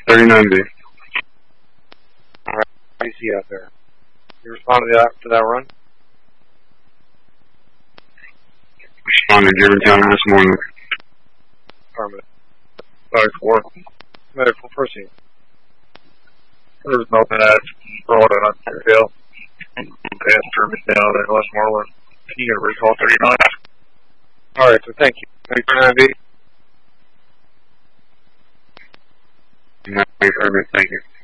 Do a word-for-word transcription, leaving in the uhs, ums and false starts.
thirty-nine B. Alright, what do you see out there? You responded to that, to that run? Responded to Germantown this morning. Affirmative. Medic four. Medic four, proceed. There's nothing at broad on Ontario. Past Germantown and West Moreland. Can you recall thirty-nine? Alright, so thank you. thirty-nine B. Thank you.